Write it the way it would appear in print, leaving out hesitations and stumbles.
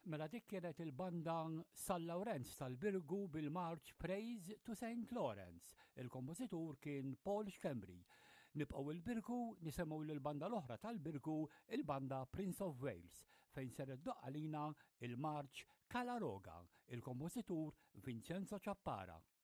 Mela dik kienet il-banda San Lawrenz tal-Birgu bil-marċ Praise to St. Lawrence. Il-kompożitur kien Paul Schembri. Nibqgħu il-Birgu nisemgħu lill-banda l-oħra tal-Birgu, il-banda Prince of Wales, fejn ser iddoqq għalina il-marċ Kalaroga, il-kompożitur Vincenzo Ciappara.